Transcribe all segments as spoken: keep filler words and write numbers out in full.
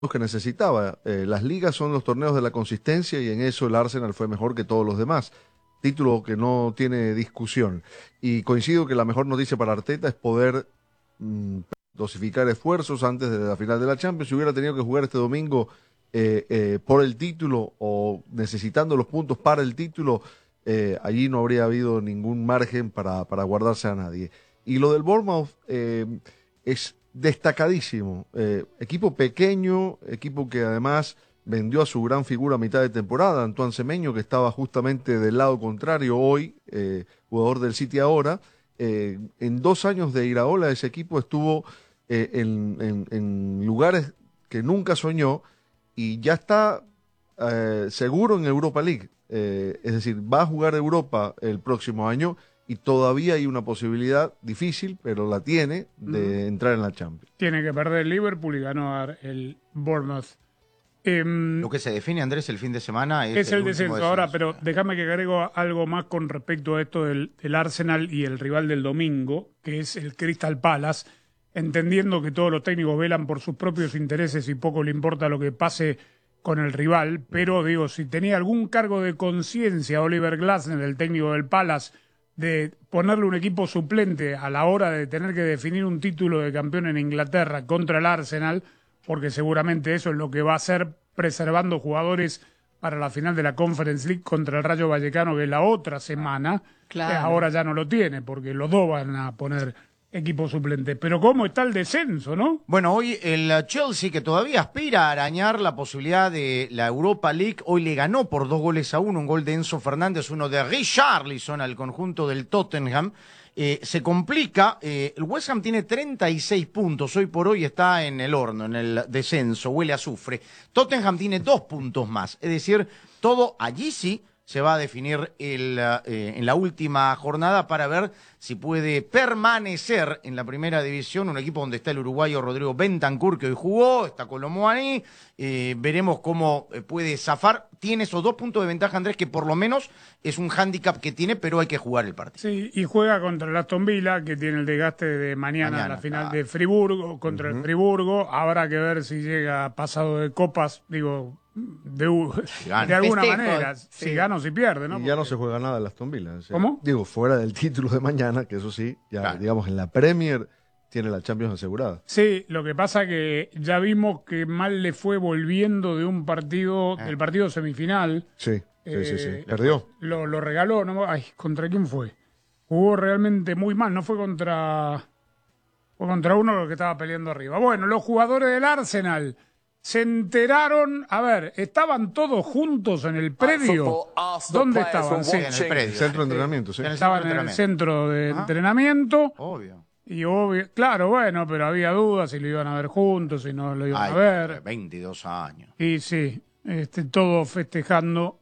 que necesitaba. Eh, las ligas son los torneos de la consistencia y en eso el Arsenal fue mejor que todos los demás. Título que no tiene discusión. Y coincido que la mejor noticia para Arteta es poder mmm, dosificar esfuerzos antes de la final de la Champions. Si hubiera tenido que jugar este domingo eh, eh, por el título o necesitando los puntos para el título, eh, allí no habría habido ningún margen para, para guardarse a nadie. Y lo del Bournemouth eh, es destacadísimo. Eh, equipo pequeño, equipo que además vendió a su gran figura a mitad de temporada, Antoine Semenyo, que estaba justamente del lado contrario hoy, eh, jugador del City ahora. Eh, en dos años de Iraola ese equipo estuvo eh, en, en, en lugares que nunca soñó y ya está eh, seguro en Europa League. Eh, es decir, va a jugar Europa el próximo año y todavía hay una posibilidad difícil, pero la tiene, de uh-huh. entrar en la Champions. Tiene que perder el Liverpool y ganar el Bournemouth. Eh, Lo que se define, Andrés, el fin de semana es, es el, el descenso. descenso. Ahora, pero déjame que agrego algo más con respecto a esto del, del Arsenal y el rival del domingo, que es el Crystal Palace, entendiendo que todos los técnicos velan por sus propios intereses y poco le importa lo que pase con el rival, pero digo, si tenía algún cargo de conciencia Oliver Glasner, el técnico del Palace, de ponerle un equipo suplente a la hora de tener que definir un título de campeón en Inglaterra contra el Arsenal, porque seguramente eso es lo que va a hacer preservando jugadores para la final de la Conference League contra el Rayo Vallecano, que es la otra semana, claro. que ahora ya no lo tiene, porque los dos van a poner equipo suplente. Pero ¿cómo está el descenso, no? Bueno, hoy el Chelsea, que todavía aspira a arañar la posibilidad de la Europa League, hoy le ganó por dos goles a uno, un gol de Enzo Fernández, uno de Richarlison al conjunto del Tottenham. Eh, se complica, eh, el West Ham tiene treinta y seis puntos, hoy por hoy está en el horno, en el descenso, huele a azufre. Tottenham tiene dos puntos más, es decir, todo allí sí se va a definir el, eh, en la última jornada para ver si puede permanecer en la primera división, un equipo donde está el uruguayo Rodrigo Bentancur, que hoy jugó, está Colomuani, eh, veremos cómo puede zafar. Tiene esos dos puntos de ventaja, Andrés, que por lo menos es un hándicap que tiene, pero hay que jugar el partido. Sí, y juega contra el Aston Villa, que tiene el desgaste de mañana, mañana la final claro. de Friburgo, contra uh-huh. el Friburgo. Habrá que ver si llega pasado de copas, digo... De, de alguna Festejo, manera, sí. si gana o si pierde, ¿no? Y ya no se juega nada en Aston Villa. O sea, ¿Cómo? Digo, fuera del título de mañana, que eso sí, ya claro. digamos en la Premier tiene la Champions asegurada. Sí, lo que pasa que ya vimos que mal le fue volviendo de un partido, eh. del partido semifinal. Sí, sí, eh, sí, sí, perdió. Lo, lo regaló, ¿no? Ay, ¿contra quién fue? Jugó realmente muy mal, no fue contra... Fue contra uno que estaba peleando arriba. Bueno, los jugadores del Arsenal... Se enteraron, a ver, estaban todos juntos en el predio. ¿Dónde estaban? Sí, en el predio. Centro de entrenamiento, sí. Estaban en el centro de Ajá. entrenamiento. Obvio. Y obvio, claro, bueno, pero había dudas si lo iban a ver juntos, si no lo iban Ay, a ver. veintidós años. Y sí, este, todos festejando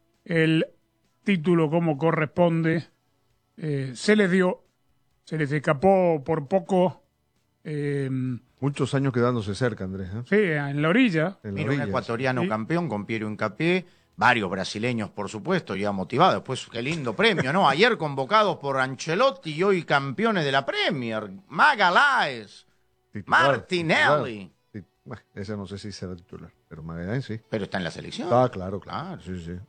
el título como corresponde. Eh, se les dio, se les escapó por poco. Eh, Muchos años quedándose cerca, Andrés. ¿eh? Sí, en la orilla. En la Mira, orilla, un ecuatoriano sí. campeón con Piero Hincapié, varios brasileños, por supuesto, ya motivados. Pues qué lindo premio, ¿no? Ayer convocados por Ancelotti y hoy campeones de la Premier. Magaláes, Titular, Martinelli. titular. Bueno, ese no sé si será titular, pero Magallanes sí. Pero está en la selección. Ah, claro, claro. Claro. Sí, sí.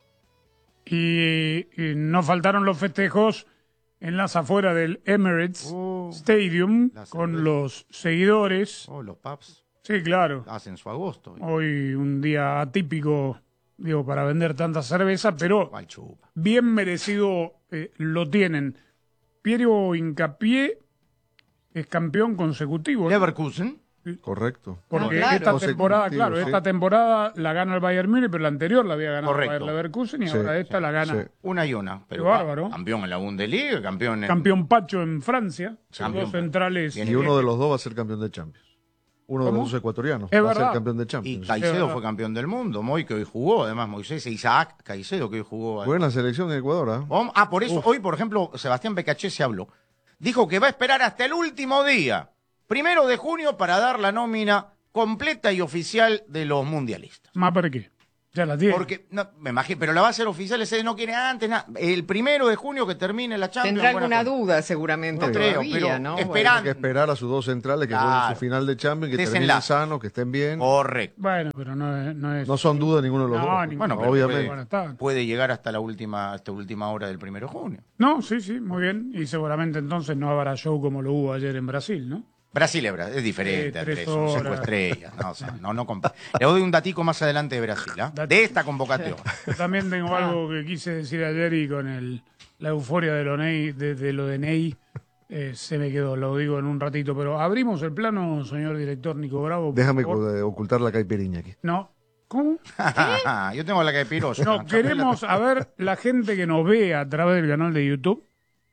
Y, y no faltaron los festejos en las afueras del Emirates Oh, Stadium con los seguidores. Oh, los Paps Sí, claro. hacen su agosto. Hoy un día atípico, digo, para vender tanta cerveza, pero ¿Cuál chupa? bien merecido eh, lo tienen. Piero Hincapié es campeón consecutivo, ¿no? Leverkusen. Correcto. Porque Ah, claro. esta temporada, Consecutivo, claro, sí. esta temporada la gana el Bayern Múnich, pero la anterior la había ganado Correcto. el Bayer Leverkusen y Sí, ahora esta sí, la gana sí. Una y una. Pero Qué bárbaro. campeón en la Bundesliga, campeón en... campeón Pacho en Francia, Campeón. dos centrales. Bien. Y uno de los dos va a ser campeón de Champions. Uno ¿Cómo? de los dos ecuatorianos Es va a verdad. ser campeón de Y Champions. Caicedo Sí. fue campeón del mundo. Moy, que hoy jugó. Además, Moisés e Isaac Caicedo, que hoy jugó. Buena selección de Ecuador, ¿eh? Vamos- Ah, por eso, hoy, por ejemplo, Sebastián Becachese se habló. Dijo que va a esperar hasta el último día, primero de junio, para dar la nómina completa y oficial de los mundialistas. ¿Más para qué? Ya la tiene. Porque, no, me imagino, pero la va a hacer oficial, ese no quiere antes, nada. El primero de junio que termine la Champions. Tendrá alguna bueno, duda seguramente no creo, todavía, pero ¿no? esperando. Hay que esperar a sus dos centrales que Claro. jueguen su final de Champions, que terminen Desenlace. sanos, que estén bien. Correcto. Bueno, pero no es... No, es... No son dudas ninguno de los No, dos. ninguno. Bueno, pero obviamente. Bueno, está. Puede llegar hasta la última, hasta última hora del primero de junio. No, sí, sí, muy bien. Y seguramente entonces no habrá show como lo hubo ayer en Brasil, ¿no? Brasil es, Bra- es diferente, Eh, tres Andrés, son cinco horas. estrellas. No, o sea, no, no compa- Le doy un datico más adelante de Brasil, ¿ah? Dati- De esta convocatoria. Yo también tengo algo que quise decir ayer y con el, la euforia de lo, Ney, de, de lo de Ney eh, se me quedó, lo digo en un ratito. Pero abrimos el plano, señor director Nico Bravo. por Déjame favor. eh, ocultar la caipiriña aquí. No, ¿cómo? Yo tengo la que piroso. No, queremos a ver la gente que nos ve a través del canal de YouTube,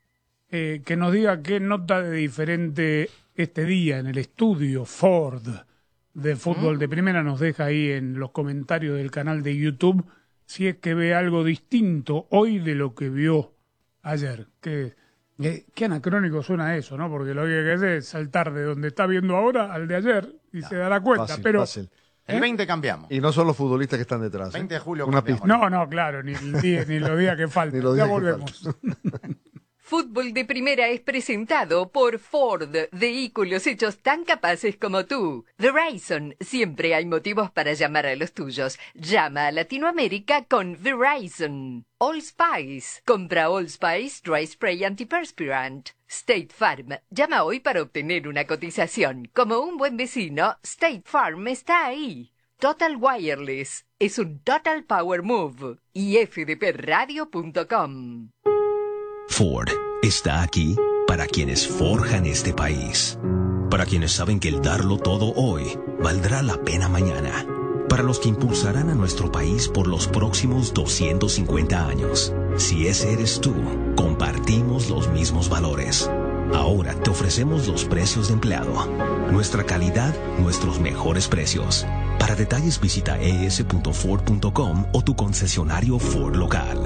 eh, que nos diga qué nota de diferente este día en el estudio Ford de fútbol de primera nos deja ahí en los comentarios del canal de YouTube si es que ve algo distinto hoy de lo que vio ayer. Que, que- qué anacrónico suena eso, ¿no? Porque lo que hace es saltar de donde está viendo ahora al de ayer y se dará cuenta. Fácil, pero fácil. El veinte cambiamos. Y no son los futbolistas que están detrás. ¿eh? veinte de julio Una cambiamos. pista. no, no, claro, ni, el día- ni los días que faltan. Ni los Ya días que volvemos. Fútbol de Primera es presentado por Ford, vehículos hechos tan capaces como tú. Verizon, siempre hay motivos para llamar a los tuyos. Llama a Latinoamérica con Verizon. All Spice, compra All Spice Dry Spray Antiperspirant. State Farm, llama hoy para obtener una cotización. Como un buen vecino, State Farm está ahí. Total Wireless, es un Total Power Move. Y f d p radio punto com. Ford está aquí para quienes forjan este país, para quienes saben que el darlo todo hoy valdrá la pena mañana, para los que impulsarán a nuestro país por los próximos doscientos cincuenta años. Si ese eres tú, compartimos los mismos valores. Ahora te ofrecemos los precios de empleado, nuestra calidad, nuestros mejores precios. Para detalles visita e s punto ford punto com o tu concesionario Ford local.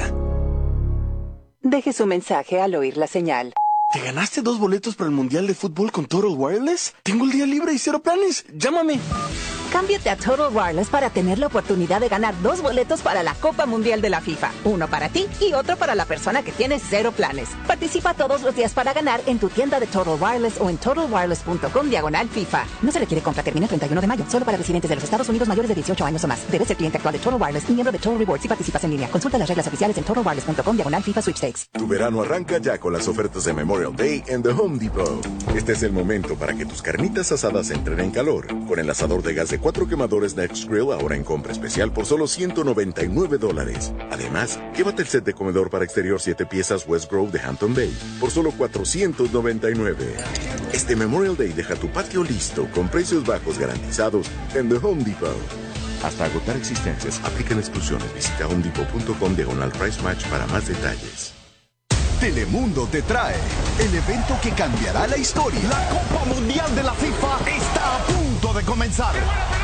Deje su mensaje al oír la señal. ¿Te ganaste dos boletos para el Mundial de Fútbol con Total Wireless? Tengo el día libre y cero planes. Llámame. Cámbiate a Total Wireless para tener la oportunidad de ganar dos boletos para la Copa Mundial de la FIFA. Uno para ti y otro para la persona que tiene cero planes. Participa todos los días para ganar en tu tienda de Total Wireless o en total wireless punto com diagonal FIFA. No se requiere compra, termina el treinta y uno de mayo. Solo para residentes de los Estados Unidos mayores de dieciocho años o más. Debes ser cliente actual de Total Wireless y miembro de Total Rewards si participas en línea. Consulta las reglas oficiales en total wireless punto com diagonal FIFA Sweepstakes. Tu verano arranca ya con las ofertas de Memorial Day en The Home Depot. Este es el momento para que tus carnitas asadas entren en calor. Con el asador de gas de cuatro quemadores Next Grill ahora en compra especial por solo ciento noventa y nueve dólares. Además, llévate el set de comedor para exterior siete piezas West Grove de Hampton Bay por solo cuatrocientos noventa y nueve. Este Memorial Day deja tu patio listo con precios bajos garantizados en The Home Depot. Hasta agotar existencias, aplican exclusiones. Visita homedepot punto com diagonal price match para más detalles. Telemundo te trae el evento que cambiará la historia. La Copa Mundial de la FIFA está a punto de comenzar.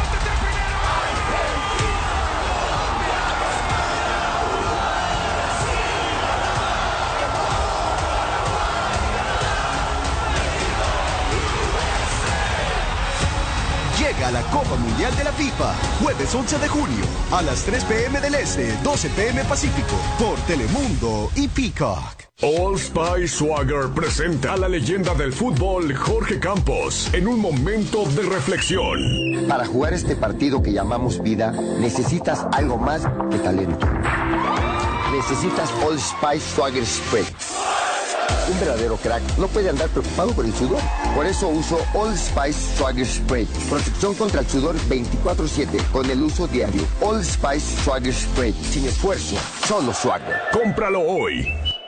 Llega la Copa Mundial de la FIFA, jueves once de junio, a las tres p m del Este, doce p m Pacífico, por Telemundo y Peacock. Old Spice Swagger presenta a la leyenda del fútbol Jorge Campos en un momento de reflexión. Para jugar este partido que llamamos vida, necesitas algo más que talento. Necesitas Old Spice Swagger Spray. Un verdadero crack no puede andar preocupado por el sudor. Por eso uso Old Spice Swagger Spray. Protección contra el sudor veinticuatro siete con el uso diario. Old Spice Swagger Spray. Sin esfuerzo, solo Swagger. Cómpralo hoy.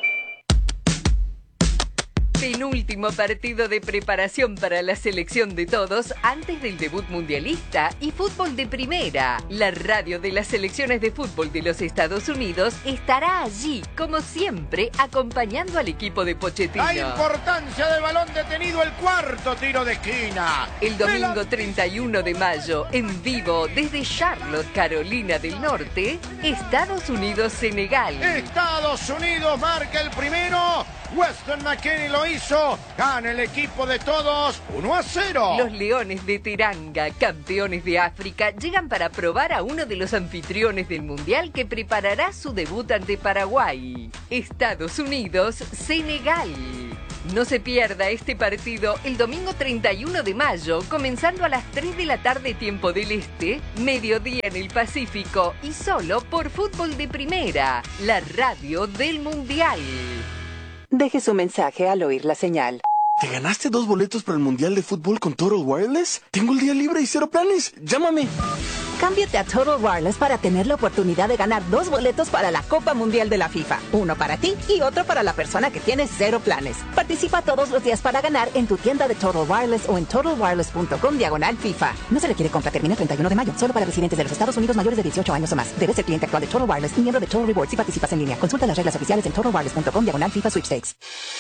Penúltimo partido de preparación para la selección de todos antes del debut mundialista y fútbol de primera. La radio de las selecciones de fútbol de los Estados Unidos estará allí, como siempre, acompañando al equipo de Pochettino. La importancia del balón detenido, el cuarto tiro de esquina. El domingo treinta y uno de mayo, en vivo desde Charlotte, Carolina del Norte, Estados Unidos-Senegal. Estados Unidos marca el primero. Weston McKennie lo hizo. Gana el equipo de todos uno a cero. Los Leones de Teranga, campeones de África, llegan para probar a uno de los anfitriones del Mundial que preparará su debut ante Paraguay. Estados Unidos, Senegal. No se pierda este partido el domingo treinta y uno de mayo, comenzando a las tres de la tarde tiempo del Este, mediodía en el Pacífico y solo por Fútbol de Primera, la radio del Mundial. Deje su mensaje al oír la señal. ¿Te ganaste dos boletos para el Mundial de Fútbol con Total Wireless? Tengo el día libre y cero planes. Llámame. Cámbiate a Total Wireless para tener la oportunidad de ganar dos boletos para la Copa Mundial de la FIFA. Uno para ti y otro para la persona que tiene cero planes. Participa todos los días para ganar en tu tienda de Total Wireless o en total wireless punto com diagonal FIFA. No se requiere compra, termina el treinta y uno de mayo. Solo para residentes de los Estados Unidos mayores de dieciocho años o más. Debes ser cliente actual de Total Wireless y miembro de Total Rewards si participas en línea. Consulta las reglas oficiales en total wireless punto com diagonal FIFA Sweepstakes.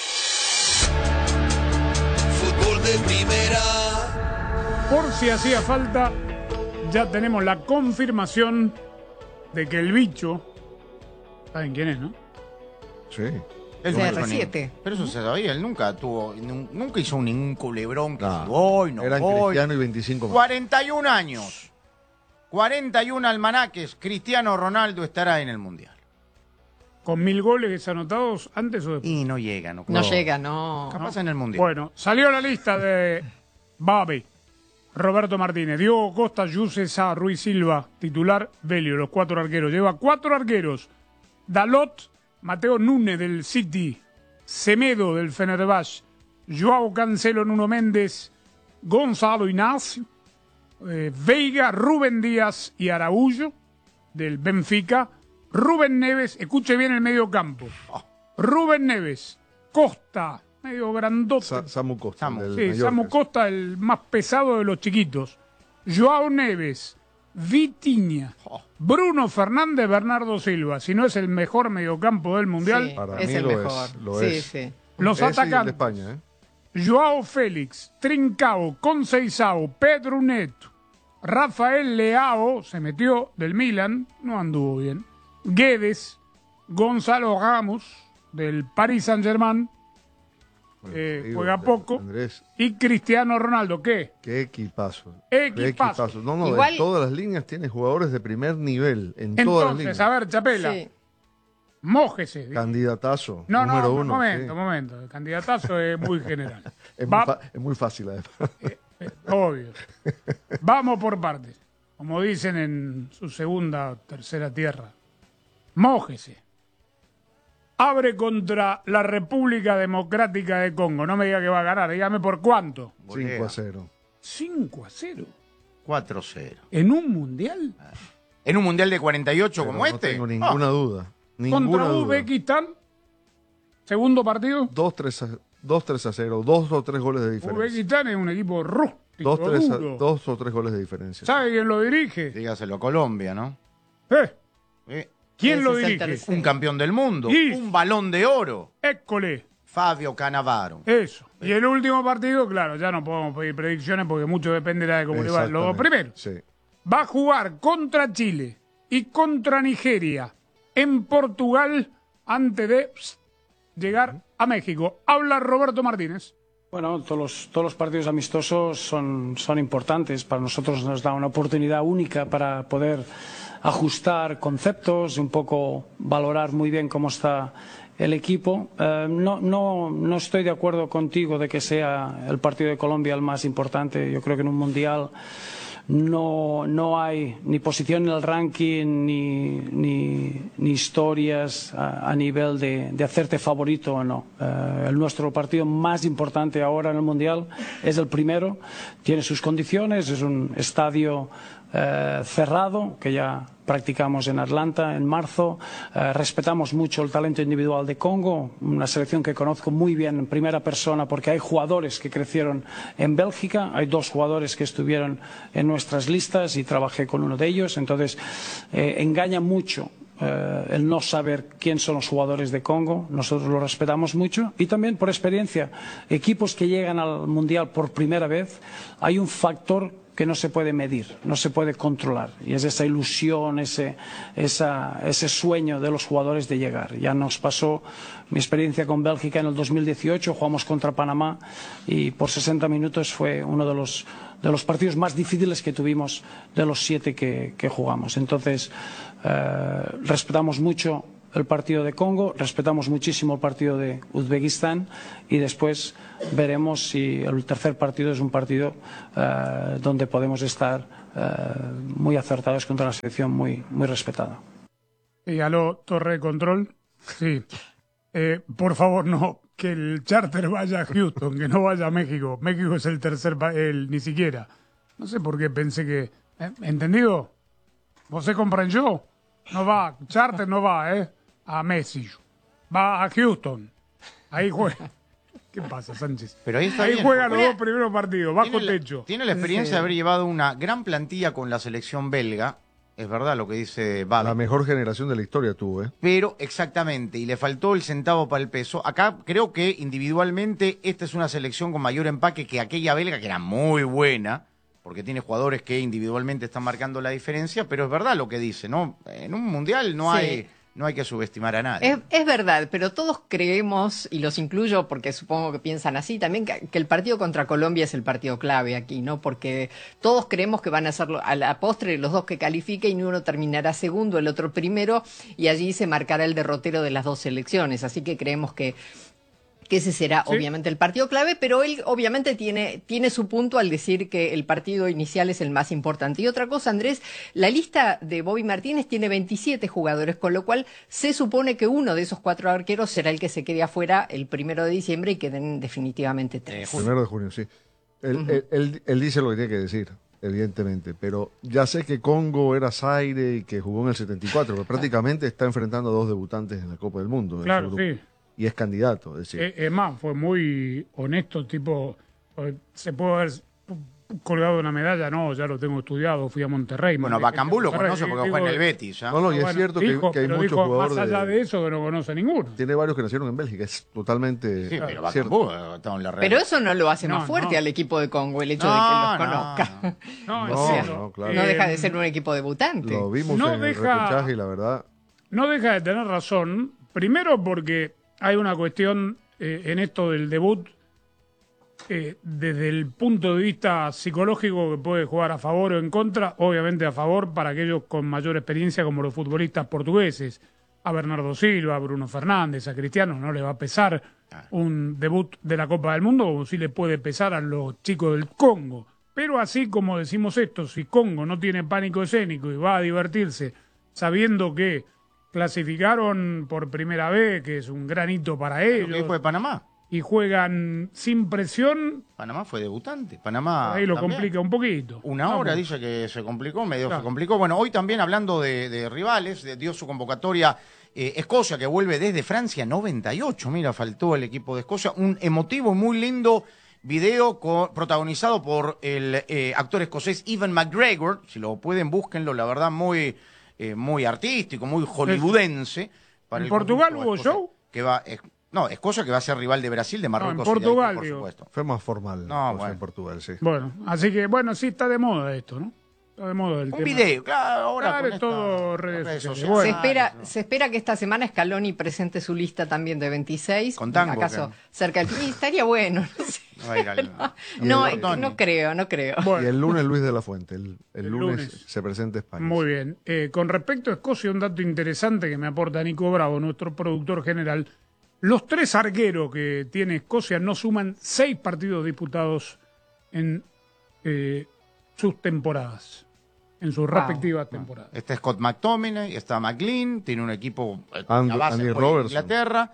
Fútbol de Primera. Por si hacía falta, ya tenemos la confirmación de que el bicho, ¿saben quién es, no? Sí. El C R siete. Pero eso se sabía, él nunca tuvo, nunca hizo ningún culebrón que No, si voy, no eran voy. Cristiano y veinticinco más. cuarenta y un años, cuarenta y un almanaques, Cristiano Ronaldo estará en el Mundial. Con mil goles anotados antes o después. Y no llega, no. No, no llega, no. Capaz en el Mundial. Bueno, salió la lista de Babi, Roberto Martínez, Diogo Costa, Yuse Sá, Ruiz Silva, titular, Belio, los cuatro arqueros. Lleva cuatro arqueros. Dalot, Mateo Núñez del City, Semedo del Fenerbahce, Joao Cancelo, Nuno Méndez, Gonzalo Ignacio, eh, Veiga, Rubén Díaz y Araújo del Benfica, Rubén Neves, escuche bien el medio campo, Rubén Neves, Costa, medio grandote. Sa Samu Costa. Samu. Del Sí, Mallorca. Samu Costa, el más pesado de los chiquitos. Joao Neves, Vitinha, Bruno Fernández, Bernardo Silva. Si no es el mejor mediocampo del Mundial, Sí, Para es mí el lo mejor. es. Lo sí, es. sí. los Ese y el de atacantes. España, ¿eh? Joao Félix, Trincao, Conceição, Pedro Neto, Rafael Leao, se metió del Milan, no anduvo bien. Guedes, Gonzalo Ramos, del Paris Saint-Germain, Bueno, eh, digo, juega poco. Andrés, Y Cristiano Ronaldo, ¿qué? qué equipazo. Equipazo. Qué No, no, Igual- en todas las líneas tiene jugadores de primer nivel. En todas las Entonces, líneas. a ver, Chapela, Sí. mójese. Candidatazo. No, no, número un uno. momento, sí. un momento. El candidatazo es muy general. Es, Va- muy fa- es muy fácil, además. eh, obvio. Vamos por partes. Como dicen en su segunda o tercera tierra. Mójese. Abre contra la República Democrática de Congo. No me diga que va a ganar. Dígame por cuánto. cinco a cero. cinco a cero. cuatro a cero. ¿En un mundial? En un Mundial de cuarenta y ocho Pero como no este. tengo ninguna Ah, duda. Ninguna Contra duda. Uzbekistán. Segundo partido. dos tres a cero. Dos o tres goles de diferencia. Uzbekistán es un equipo rústico, Dos, tres a- duro. dos o tres goles de diferencia. ¿Sabe quién lo dirige? Dígaselo a Colombia, ¿no? ¿Eh? Eh, ¿Quién Ese lo es el dirige? tercero. un campeón del mundo. Y- Un balón de oro. École. Fabio Cannavaro. Eso. Y el último partido, claro, ya no podemos pedir predicciones porque mucho dependerá de cómo le van los dos Exactamente. primeros. Sí. Va a jugar contra Chile y contra Nigeria en Portugal antes de pss, llegar a México. Habla Roberto Martínez. Bueno, todos los, todos los partidos amistosos son, son importantes. Para nosotros nos da una oportunidad única para poder ajustar conceptos, un poco valorar muy bien cómo está el equipo. Eh, no, no, no estoy de acuerdo contigo de que sea el partido de Colombia el más importante. Yo creo que en un mundial no, no hay ni posición en el ranking ni, ni, ni historias a, a nivel de, de hacerte favorito o no. Eh, el nuestro partido más importante ahora en el mundial es el primero. Tiene sus condiciones, es un estadio eh, cerrado que ya practicamos en Atlanta en marzo. Eh, respetamos mucho el talento individual de Congo, una selección que conozco muy bien en primera persona porque hay jugadores que crecieron en Bélgica, hay dos jugadores que estuvieron en nuestras listas y trabajé con uno de ellos, entonces eh, engaña mucho eh, el no saber quién son los jugadores de Congo. Nosotros lo respetamos mucho y también por experiencia, equipos que llegan al Mundial por primera vez, hay un factor que no se puede medir, no se puede controlar. Y es esa ilusión, ese, esa, ese sueño de los jugadores de llegar. Ya nos pasó mi experiencia con Bélgica en el dos mil dieciocho, jugamos contra Panamá y por sesenta minutos fue uno de los, de los partidos más difíciles que tuvimos de los siete que, que jugamos. Entonces, eh, respetamos mucho el partido de Congo, respetamos muchísimo el partido de Uzbekistán y después veremos si el tercer partido es un partido uh, donde podemos estar uh, muy acertados contra una selección muy, muy respetada. Y aló, torre de control. Sí. Eh, por favor, no, que el charter vaya a Houston, que no vaya a México. México es el tercer país, ni siquiera. No sé por qué pensé que... ¿eh? ¿Entendido? ¿Vos se comprendió? No va, charter no va, ¿eh? A Messi. Va a Houston. Ahí juega. ¿Qué pasa, Sánchez? Pero ahí está ahí bien. juegan los dos primeros partidos, bajo tiene techo. La, tiene la experiencia sí. de haber llevado una gran plantilla con la selección belga. Es verdad lo que dice Babi. La mejor generación de la historia tuvo, ¿eh? Pero, exactamente, y le faltó el centavo para el peso. Acá creo que individualmente esta es una selección con mayor empaque que aquella belga, que era muy buena, porque tiene jugadores que individualmente están marcando la diferencia, pero es verdad lo que dice, ¿no? En un mundial no sí. hay... No hay que subestimar a nadie. Es, es verdad, pero todos creemos, y los incluyo porque supongo que piensan así, también que, que el partido contra Colombia es el partido clave aquí, ¿no? Porque todos creemos que van a ser a la postre los dos que califiquen y uno terminará segundo, el otro primero, y allí se marcará el derrotero de las dos selecciones. Así que creemos que... que ese será sí. obviamente el partido clave, pero él obviamente tiene, tiene su punto al decir que el partido inicial es el más importante. Y otra cosa, Andrés, la lista de Bobby Martínez tiene veintisiete jugadores, con lo cual se supone que uno de esos cuatro arqueros será el que se quede afuera el primero de diciembre y queden definitivamente tres. Eh, primero de junio, sí. Él, uh-huh. él, él, él dice lo que tiene que decir, evidentemente, pero ya sé que Congo era Zaire y que jugó en el setenta y cuatro, pero prácticamente está enfrentando a dos debutantes en la Copa del Mundo. Claro, sí. Y es candidato, es decir. Es más, fue muy honesto, tipo, se puede haber colgado una medalla, no, ya lo tengo estudiado, fui a Monterrey. Bueno, Bacambú lo conoce porque juega en el Betis. ¿eh? No, no, y es bueno, cierto dijo, que, que hay pero muchos dijo, jugadores. Más allá de... de eso, que no conoce ninguno. Tiene varios que nacieron en Bélgica, es totalmente. Sí, pero Bacambú está en la red. Pero eso no lo hace no, más fuerte no. al equipo de Congo, el hecho no, de que los no, conozca. No, no, o sea, no, no, claro. no deja de ser un equipo debutante. Lo vimos no en deja, el repechaje y la verdad. No deja de tener razón, primero porque hay una cuestión eh, en esto del debut. Eh, desde el punto de vista psicológico que puede jugar a favor o en contra, obviamente a favor para aquellos con mayor experiencia como los futbolistas portugueses, a Bernardo Silva, a Bruno Fernández, a Cristiano, no le va a pesar un debut de la Copa del Mundo como sí le puede pesar a los chicos del Congo, pero así como decimos esto, si Congo no tiene pánico escénico y va a divertirse sabiendo que clasificaron por primera vez, que es un gran hito para ellos. ¿Qué fue Panamá? Y juegan sin presión. Panamá fue debutante. Panamá ahí lo también. complica un poquito. Una Vamos. hora dice que se complicó, medio claro. se complicó. Bueno, hoy también hablando de, de rivales, de, dio su convocatoria eh, Escocia, que vuelve desde Francia, noventa y ocho. Mira, faltó el equipo de Escocia. Un emotivo, muy lindo video con, protagonizado por el eh, actor escocés Ewan McGregor. Si lo pueden, búsquenlo. La verdad, muy, eh, muy artístico, muy hollywoodense. Para ¿En el Portugal hubo show? Que va... Eh, No, Escocia que va a ser rival de Brasil, de Marruecos. No, en Portugal, y de Haití, por digo. supuesto. Fue más formal. No, o sea, bueno. en Portugal, sí. Bueno, así que, bueno, sí está de moda esto, ¿no? Está de moda el Un tema. video, claro, ahora Claro, con es esta- todo redes redes sociales. sociales. Bueno, Se espera, se espera que esta semana Scaloni presente su lista también de veintiséis. Con tango, ¿Acaso ¿qué? cerca del fin? Estaría bueno. No, sé. No va a ir al- no, Y el- no, no creo, no creo. bueno, Y el lunes Luis de la Fuente. El, el El lunes, lunes. se presenta España. muy bien. Eh, con respecto a Escocia, un dato interesante que me aporta Nico Bravo, nuestro productor general. Los tres arqueros que tiene Escocia no suman seis partidos disputados en eh, sus temporadas, en sus Wow. respectivas temporadas. Está Scott McTominay, está McLean, tiene un equipo eh, And- la base Andy juega en Robertson. Inglaterra.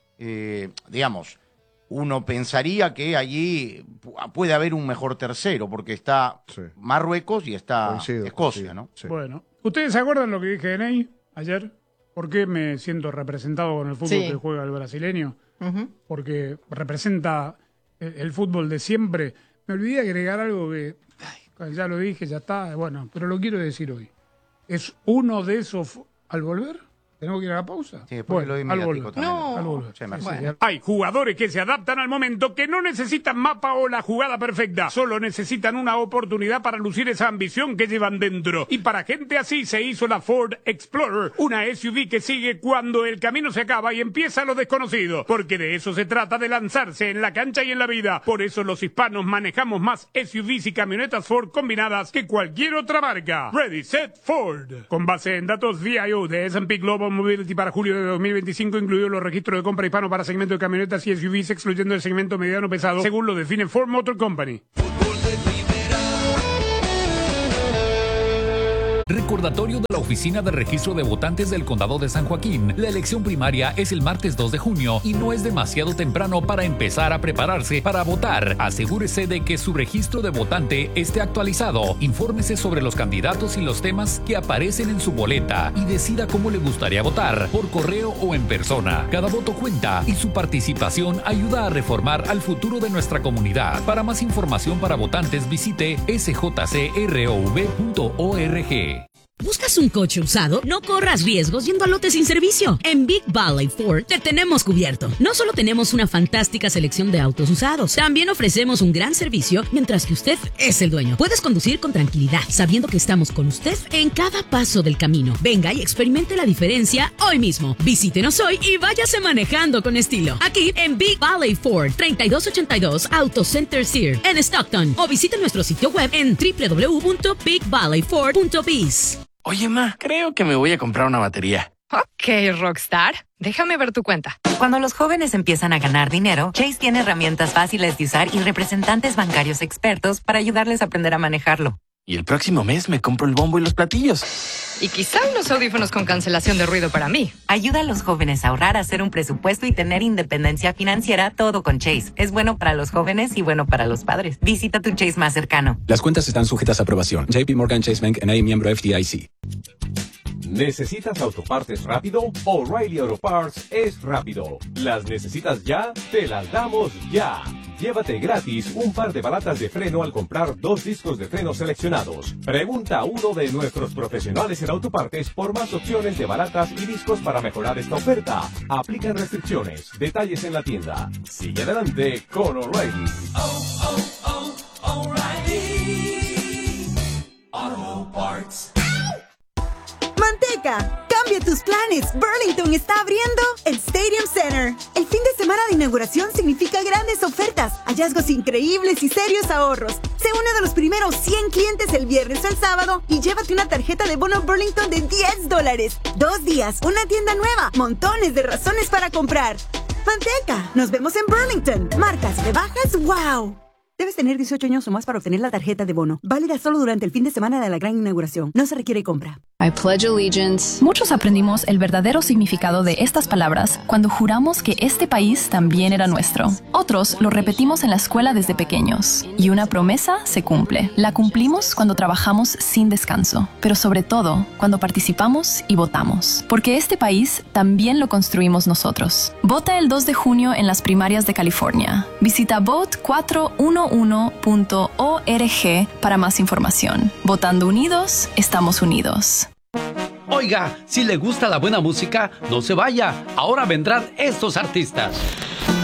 Eh, digamos, uno pensaría que allí pu- puede haber un mejor tercero, porque está Sí. Marruecos y está Coincido, Escocia, coincido, ¿no? sí. Bueno, ¿ustedes se acuerdan lo que dije de Ney ayer? ¿Por qué me siento representado con el fútbol Sí. que juega el brasileño? Ujú. Porque representa el, el fútbol de siempre. Me olvidé agregar algo que ay, ya lo dije, ya está, bueno, pero lo quiero decir hoy. Es uno de esos, fu- al volver, ¿Tenemos que ir a la pausa? Sí, después bueno, lo al mediático volver. también. No. Al volver. Sí, Sí, bueno. sí. Hay jugadores que se adaptan al momento, que no necesitan mapa o la jugada perfecta. Solo necesitan una oportunidad para lucir esa ambición que llevan dentro. Y para gente así se hizo la Ford Explorer, una S U V que sigue cuando el camino se acaba y empieza lo desconocido. Porque de eso se trata, de lanzarse en la cancha y en la vida. Por eso los hispanos manejamos más S U Vs y camionetas Ford combinadas que cualquier otra marca. Ready, Set, Ford. Con base en datos V I O de S and P Global Mobility para julio de dos mil veinticinco, incluidos los registros de compra hispano para segmento de camionetas y S U Vs, excluyendo el segmento mediano pesado, según lo define Ford Motor Company. Recordatorio de la Oficina de Registro de Votantes del Condado de San Joaquín. La elección primaria es el martes dos de junio y no es demasiado temprano para empezar a prepararse para votar. Asegúrese de que su registro de votante esté actualizado. Infórmese sobre los candidatos y los temas que aparecen en su boleta y decida cómo le gustaría votar, por correo o en persona. Cada voto cuenta y su participación ayuda a reformar al futuro de nuestra comunidad. Para más información para votantes, visite s j c r o v punto org. ¿Buscas un coche usado? No corras riesgos yendo a lote sin servicio. En Big Valley Ford te tenemos cubierto. No solo tenemos una fantástica selección de autos usados, también ofrecemos un gran servicio mientras que usted es el dueño. Puedes conducir con tranquilidad, sabiendo que estamos con usted en cada paso del camino. Venga y experimente la diferencia hoy mismo. Visítenos hoy y váyase manejando con estilo. Aquí en Big Valley Ford, treinta y dos ochenta y dos Auto Center Sear, en Stockton. O visite nuestro sitio web en w w w punto big valley ford punto biz. Oye, ma, creo que me voy a comprar una batería. Ok, Rockstar. Déjame ver tu cuenta. Cuando los jóvenes empiezan a ganar dinero, Chase tiene herramientas fáciles de usar y representantes bancarios expertos para ayudarles a aprender a manejarlo. Y el próximo mes me compro el bombo y los platillos. Y quizá unos audífonos con cancelación de ruido para mí. Ayuda a los jóvenes a ahorrar, a hacer un presupuesto y tener independencia financiera, todo con Chase. Es bueno para los jóvenes y bueno para los padres. Visita tu Chase más cercano. Las cuentas están sujetas a aprobación. J P Morgan Chase Bank N A, miembro F D I C. ¿Necesitas autopartes rápido? O'Reilly Auto Parts es rápido. ¿Las necesitas ya? Te las damos ya. Llévate gratis un par de balatas de freno al comprar dos discos de freno seleccionados. Pregunta a uno de nuestros profesionales en autopartes por más opciones de balatas y discos para mejorar esta oferta. Aplican restricciones. Detalles en la tienda. Sigue adelante con O'Reilly. Oh, oh, oh, O'Reilly Auto Parts. Manteca, cambia tus planes. Burlington está abriendo el Stadium Center. El fin de semana de inauguración significa grandes ofertas, hallazgos increíbles y serios ahorros. Se une de los primeros cien clientes el viernes o el sábado y llévate una tarjeta de bono Burlington de diez dólares. Dos días, una tienda nueva, montones de razones para comprar. Manteca, nos vemos en Burlington. Marcas, rebajas, wow. Debes tener dieciocho años o más para obtener la tarjeta de bono. Válida solo durante el fin de semana de la gran inauguración. No se requiere compra. I pledge allegiance. Muchos aprendimos el verdadero significado de estas palabras cuando juramos que este país también era nuestro. Otros lo repetimos en la escuela desde pequeños. Y una promesa se cumple. La cumplimos cuando trabajamos sin descanso. Pero sobre todo, cuando participamos y votamos. Porque este país también lo construimos nosotros. Vota el dos de junio en las primarias de California. Visita vote cuatro uno uno punto org para más información. Votando unidos, estamos unidos. Oiga, si le gusta la buena música, no se vaya. Ahora vendrán estos artistas.